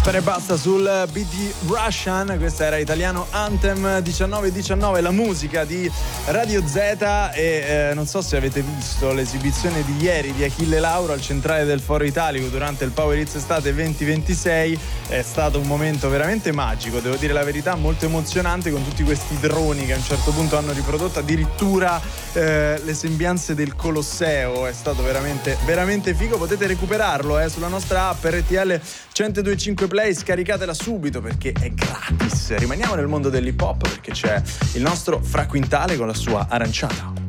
Bene, basta sul BT Russian, questa era Italiano Anthem 1919, la musica di Radio Z. E non so se avete visto l'esibizione di ieri di Achille Lauro al centrale del Foro Italico durante il Power Hits Estate 2026. È stato un momento veramente magico, devo dire la verità, molto emozionante, con tutti questi droni che a un certo punto hanno riprodotto addirittura le sembianze del Colosseo. È stato veramente, veramente figo. Potete recuperarlo sulla nostra app RTL 102.5 Play, scaricatela subito perché è gratis. Rimaniamo nel mondo dell'hip hop perché c'è il nostro Fra Quintale con la sua Aranciata.